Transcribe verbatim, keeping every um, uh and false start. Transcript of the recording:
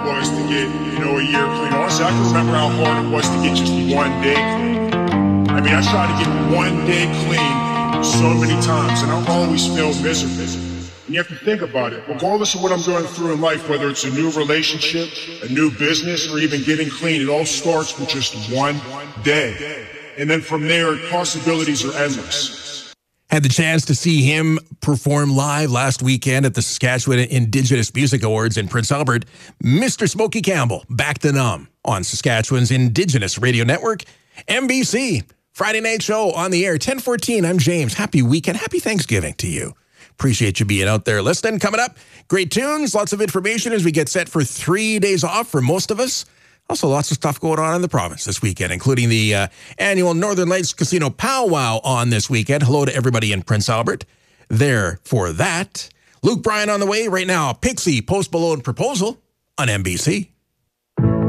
was to get, you know, a year clean. Honestly, I can remember how hard it was to get just one day clean. I mean, I tried to get one day clean so many times, and I always feel miserable. And you have to think about it. Regardless of what I'm going through in life, whether it's a new relationship, a new business, or even getting clean, it all starts with just one day. And then from there, possibilities are endless. Had the chance to see him perform live last weekend at the Saskatchewan Indigenous Music Awards in Prince Albert. Mister Smokey Campbell, Back to Numb on Saskatchewan's Indigenous Radio Network, M B C. Friday night show on the air, ten fourteen. I'm James. Happy weekend. Happy Thanksgiving to you. Appreciate you being out there listening. Coming up, great tunes, lots of information as we get set for three days off for most of us. Also, lots of stuff going on in the province this weekend, including the uh, annual Northern Lights Casino Powwow on this weekend. Hello to everybody in Prince Albert there for that. Luke Bryan on the way right now. Pixie, Post Malone Proposal on M B C.